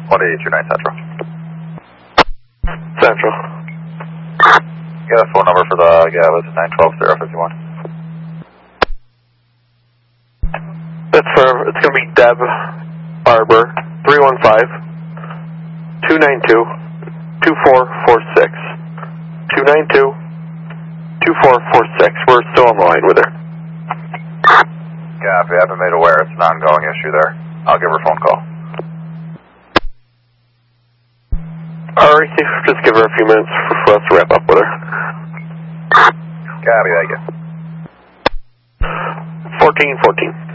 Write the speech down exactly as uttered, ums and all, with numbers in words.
one eight two nine Central. Central. Yeah, that's phone number for the, yeah, it was nine twelve zero fifty-one. That's for, it's going to be Deb Barber, three one five, two nine two, two four four six. two nine two, two four four six. We're still on the line with her. Yeah, if you haven't made aware, it's an ongoing issue there. I'll give her a phone call. Alright, just give her a few minutes for, for us to wrap up with her. Copy, thank you. fourteen fourteen.